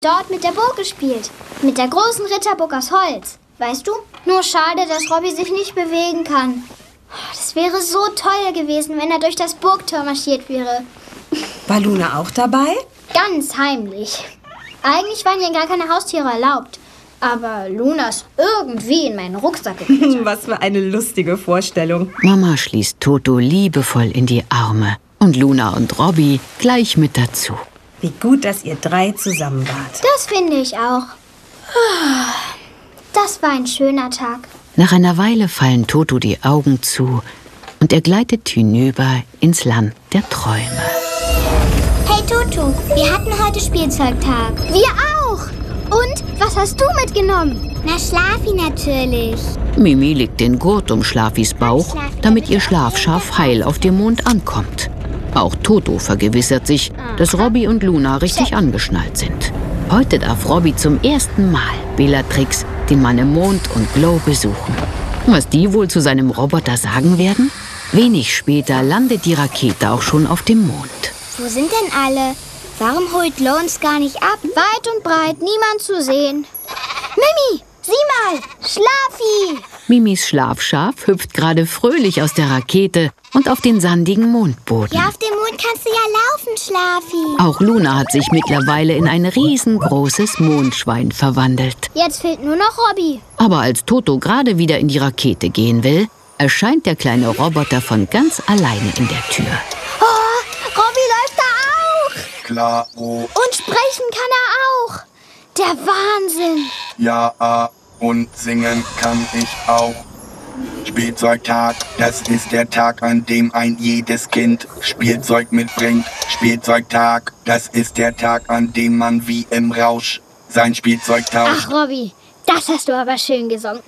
dort mit der Burg gespielt. Mit der großen Ritterburg aus Holz. Weißt du? Nur schade, dass Robby sich nicht bewegen kann. Das wäre so toll gewesen, wenn er durch das Burgtor marschiert wäre. War Luna auch dabei? Ganz heimlich. Eigentlich waren hier gar keine Haustiere erlaubt. Aber Luna ist irgendwie in meinen Rucksack geklettert. Was für eine lustige Vorstellung. Mama schließt Toto liebevoll in die Arme. Und Luna und Robby gleich mit dazu. Wie gut, dass ihr 3 zusammen wart. Das finde ich auch. Das war ein schöner Tag. Nach einer Weile fallen Toto die Augen zu und er gleitet hinüber ins Land der Träume. Hey Toto, wir hatten heute Spielzeugtag. Wir auch. Und, was hast du mitgenommen? Na, Schlafi natürlich. Mimi legt den Gurt um Schlafis Bauch, damit ihr Schlafschaf heil auf dem Mond ankommt. Auch Toto vergewissert sich, dass Robby und Luna richtig angeschnallt sind. Heute darf Robby zum ersten Mal Bellatrix, den Mann im Mond und Glow besuchen. Was die wohl zu seinem Roboter sagen werden? Wenig später landet die Rakete auch schon auf dem Mond. Wo sind denn alle? Warum holt Glow uns gar nicht ab? Weit und breit, niemand zu sehen. Mimi, sieh mal, Schlafi! Mimis Schlafschaf hüpft gerade fröhlich aus der Rakete und auf den sandigen Mondboden. Ja, auf dem Mond kannst du ja laufen, Schlafi. Auch Luna hat sich mittlerweile in ein riesengroßes Mondschwein verwandelt. Jetzt fehlt nur noch Robby. Aber als Toto gerade wieder in die Rakete gehen will, erscheint der kleine Roboter von ganz alleine in der Tür. Oh, Robby läuft da auch. Klaro. Und sprechen kann er auch. Der Wahnsinn. Ja, und singen kann ich auch. Spielzeugtag, das ist der Tag, an dem ein jedes Kind Spielzeug mitbringt. Spielzeugtag, das ist der Tag, an dem man wie im Rausch sein Spielzeug tauscht. Ach, Robby, das hast du aber schön gesungen.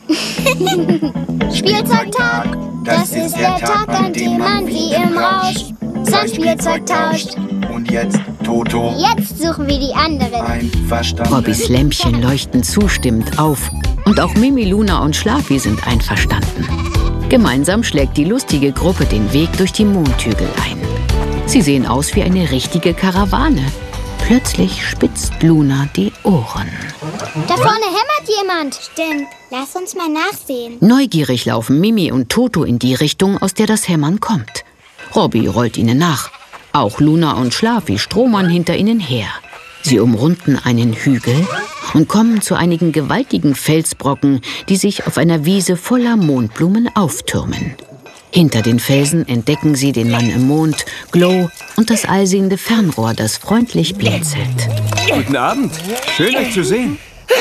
Spielzeugtag, das ist der Tag, an dem man wie im Rausch sein Spielzeug tauscht. Und jetzt, Toto. Jetzt suchen wir die anderen. Einverstanden. Robbys Lämpchen leuchten zustimmend auf. Und auch Mimi, Luna und Schlafi sind einverstanden. Gemeinsam schlägt die lustige Gruppe den Weg durch die Mondhügel ein. Sie sehen aus wie eine richtige Karawane. Plötzlich spitzt Luna die Ohren. Da vorne hämmert jemand. Stimmt, lass uns mal nachsehen. Neugierig laufen Mimi und Toto in die Richtung, aus der das Hämmern kommt. Robby rollt ihnen nach. Auch Luna und Schlafi stromern hinter ihnen her. Sie umrunden einen Hügel und kommen zu einigen gewaltigen Felsbrocken, die sich auf einer Wiese voller Mondblumen auftürmen. Hinter den Felsen entdecken sie den Mann im Mond, Glow und das eisende Fernrohr, das freundlich blinzelt. Guten Abend. Schön, euch zu sehen.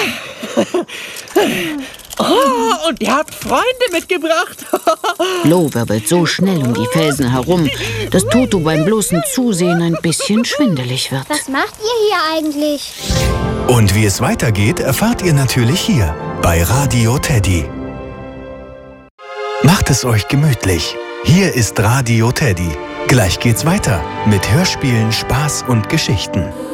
Oh, und ihr habt Freunde mitgebracht. Glow wirbelt so schnell um die Felsen herum, dass Toto beim bloßen Zusehen ein bisschen schwindelig wird. Was macht ihr hier eigentlich? Und wie es weitergeht, erfahrt ihr natürlich hier bei Radio Teddy. Macht es euch gemütlich. Hier ist Radio Teddy. Gleich geht's weiter mit Hörspielen, Spaß und Geschichten.